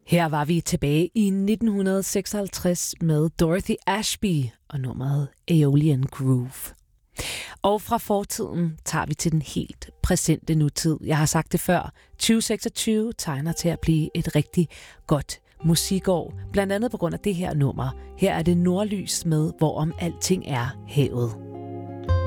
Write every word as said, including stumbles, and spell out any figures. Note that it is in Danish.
Her var vi tilbage i nitten seksoghalvtreds med Dorothy Ashby og nummeret Aeolian Groove. Og fra fortiden tager vi til den helt præsente nutid. Jeg har sagt det før, tyve seksogtyve tegner til at blive et rigtig godt musikår, blandt andet på grund af det her nummer. Her er det Nordlys med Hvorom alting er havet.